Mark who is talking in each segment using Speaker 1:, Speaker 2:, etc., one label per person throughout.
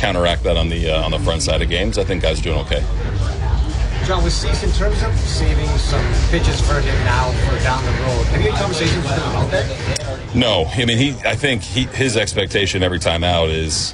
Speaker 1: counteract that on the front side of games. I think guys are doing okay.
Speaker 2: John, with Cease, in terms of saving some pitches for him now for down the road, have you had conversations with him about that?
Speaker 1: No, I mean, I think his expectation every time out is,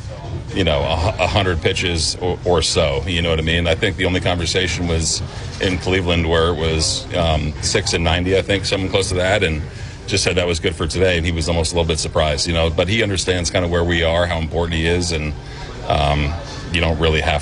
Speaker 1: 100 pitches or so. You know what I mean? I think the only conversation was in Cleveland where it was 6 and 90, I think, something close to that, and just said that was good for today, and he was almost a little bit surprised, But he understands kind of where we are, how important he is, and you don't really have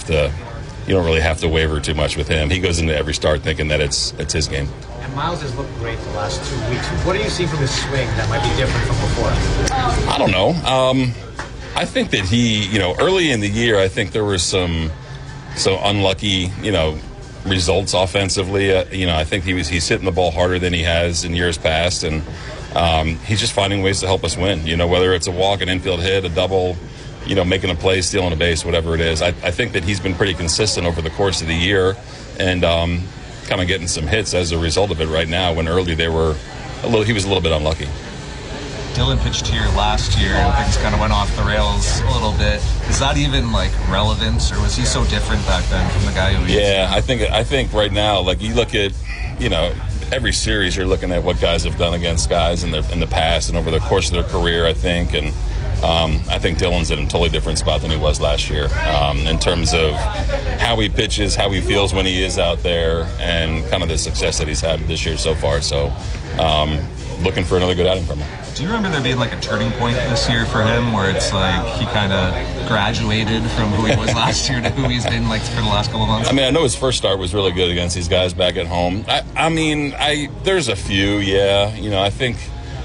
Speaker 1: to waver too much with him. He goes into every start thinking that it's his game.
Speaker 2: And Miles has looked great the last 2 weeks. What are you seeing from his swing that might be different from before?
Speaker 1: I don't know. I think that he, early in the year, I think there were some unlucky, results offensively. I think he's hitting the ball harder than he has in years past, and he's just finding ways to help us win. Whether it's a walk, an infield hit, a double, making a play, stealing a base, whatever it is. I think that he's been pretty consistent over the course of the year, and kind of getting some hits as a result of it right now, when early he was a little bit unlucky.
Speaker 3: Dylan pitched here last year and things kind of went off the rails a little bit. Is that even relevant, or was he so different back then from the guy who he is?
Speaker 1: Yeah, I think right now, you look at, every series you're looking at what guys have done against guys in the past and over the course of their career, I think, and I think Dylan's in a totally different spot than he was last year in terms of how he pitches, how he feels when he is out there, and kind of the success that he's had this year so far. So looking for another good outing from him.
Speaker 3: Do you remember there being a turning point this year for him where it's he kind of graduated from who he was last year to who he's been for the last couple of months?
Speaker 1: I mean, I know his first start was really good against these guys back at home. There's a few, yeah. I think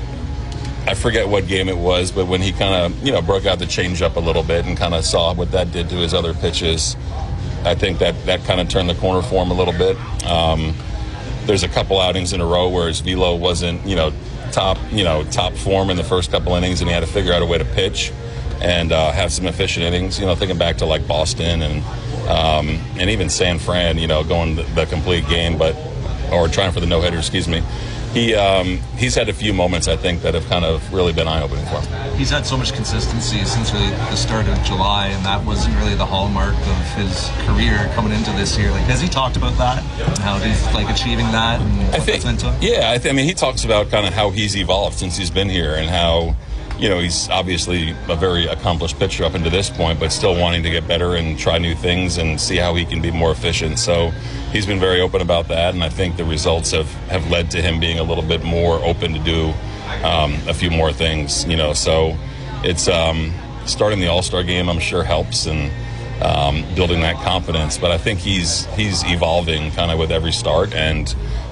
Speaker 1: I forget what game it was, but when he kind of, broke out the changeup a little bit and kind of saw what that did to his other pitches, I think that kind of turned the corner for him a little bit. There's a couple outings in a row where his velo wasn't, top form in the first couple innings, and he had to figure out a way to pitch and have some efficient innings. Thinking back to Boston and even San Fran, going the complete game, or trying for the no-hitter, excuse me. He's had a few moments, I think, that have kind of really been eye-opening for him.
Speaker 3: He's had so much consistency since really the start of July, and that wasn't really the hallmark of his career coming into this year. Has he talked about that and how he's achieving that and what that's meant to him?
Speaker 1: Yeah, I mean, he talks about kind of how he's evolved since he's been here and how, he's obviously a very accomplished pitcher up until this point, but still wanting to get better and try new things and see how he can be more efficient. So he's been very open about that, and I think the results have led to him being a little bit more open to do a few more things, So it's starting the All-Star game, I'm sure, helps, and building that confidence. But I think he's evolving kind of with every start, and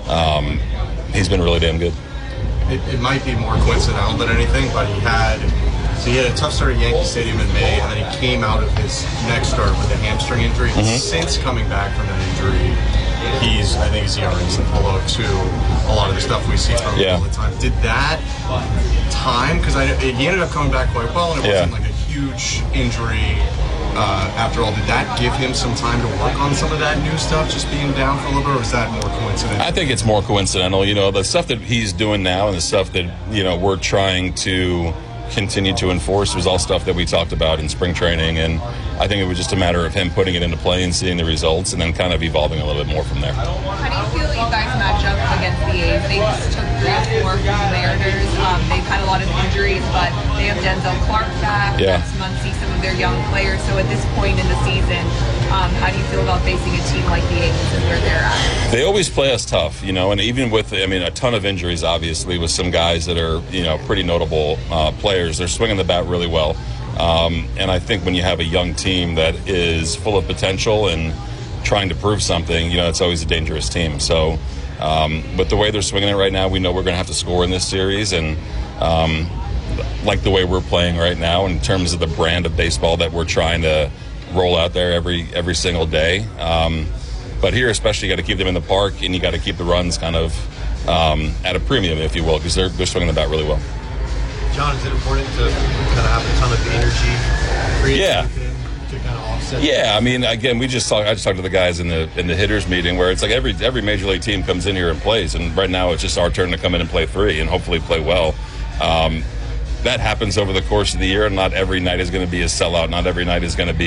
Speaker 1: he's been really damn good.
Speaker 4: It might be more coincidental than anything, but he had a tough start at Yankee Stadium in May, and then he came out of his next start with a hamstring injury. Mm-hmm. Since coming back from that injury, I think his ERA is below 2. A lot of the stuff we see from him all the time. Did that time, because he ended up coming back quite well, and it wasn't a huge injury. After all, did that give him some time to work on some of that new stuff, just being down for a little bit, or is that more coincidental?
Speaker 1: I think it's more coincidental. The stuff that he's doing now and the stuff that, we're trying to continue to enforce was all stuff that we talked about in spring training, and I think it was just a matter of him putting it into play and seeing the results and then kind of evolving a little bit more from there.
Speaker 5: How do you feel you guys match up against the A's? They just took 3 or 4 from the Mariners. They've had a lot of injuries, but they have Denzel Clark back. Next month, see some of their young players. So at this point in the season, how do you feel about facing a team like the A's and where they're at?
Speaker 1: They always play us tough, and even with, a ton of injuries, obviously, with some guys that are, pretty notable players. They're swinging the bat really well. And I think when you have a young team that is full of potential and trying to prove something, it's always a dangerous team. So with the way they're swinging it right now, we know we're going to have to score in this series. And like the way we're playing right now in terms of the brand of baseball that we're trying to roll out there every single day. But here especially, you got to keep them in the park, and you got to keep the runs kind of at a premium, if you will, because they're swinging the bat really well.
Speaker 2: John, is it important to kind of have a ton of energy? To kind of offset?
Speaker 1: Yeah, I mean, again, I just talked to the guys in the hitters meeting where it's every major league team comes in here and plays, and right now it's just our turn to come in and play 3 and hopefully play well. That happens over the course of the year, and not every night is going to be a sellout. Not every night is going to be